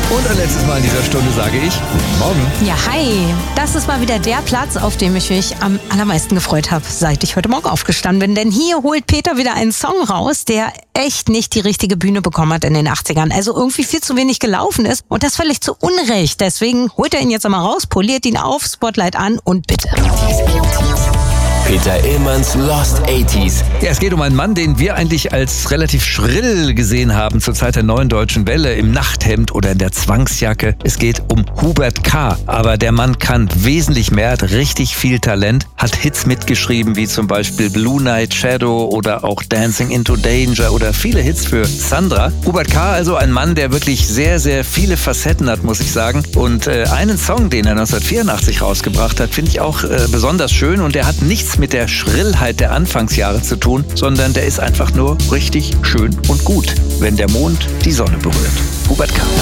Und ein letztes Mal in dieser Stunde sage ich Guten Morgen. Ja, hi. Das ist mal wieder der Platz, auf dem ich mich am allermeisten gefreut habe, seit ich heute Morgen aufgestanden bin. Denn hier holt Peter wieder einen Song raus, der echt nicht die richtige Bühne bekommen hat in den 80ern. Also irgendwie viel zu wenig gelaufen ist und das völlig zu Unrecht. Deswegen holt er ihn jetzt einmal raus, poliert ihn auf, Spotlight an und bitte. Peter Illmanns Lost 80s. Ja, es geht um einen Mann, den wir eigentlich als relativ schrill gesehen haben zur Zeit der Neuen Deutschen Welle, im Nachthemd oder in der Zwangsjacke. Es geht um Hubert K. Aber der Mann kann wesentlich mehr, hat richtig viel Talent, hat Hits mitgeschrieben, wie zum Beispiel Blue Night Shadow oder auch Dancing into Danger oder viele Hits für Sandra. Hubert K. also ein Mann, der wirklich sehr, sehr viele Facetten hat, muss ich sagen. Und einen Song, den er 1984 rausgebracht hat, finde ich auch besonders schön und der hat nichts mit der Schrillheit der Anfangsjahre zu tun, sondern der ist einfach nur richtig schön und gut, wenn der Mond die Sonne berührt. Hubert K.